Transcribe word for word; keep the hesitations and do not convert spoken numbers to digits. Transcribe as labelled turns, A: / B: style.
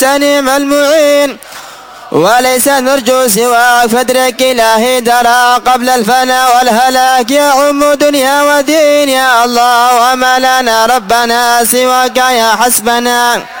A: أنت نعم المعين وليس نرجو سواك فادرك إلهي درى قبل الفناء والهلاك يعم دنيا ودين يا الله وما لنا ربنا سواك يا حسبنا